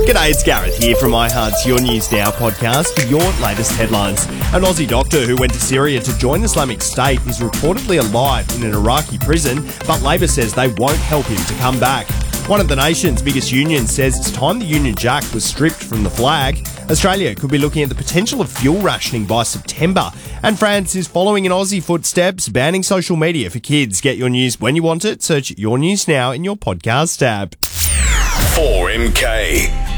G'day, it's Gareth here from iHeart's Your News Now podcast with your latest headlines. An Aussie doctor who went to Syria to join the Islamic State is reportedly alive in an Iraqi prison, but Labor says they won't help him to come back. One of the nation's biggest unions says it's time the Union Jack was stripped from the flag. Australia could be looking at the potential of fuel rationing by September. And France is following in Aussie footsteps, banning social media for kids. Get your news when you want it. Search Your News Now in your podcast app. 4MK.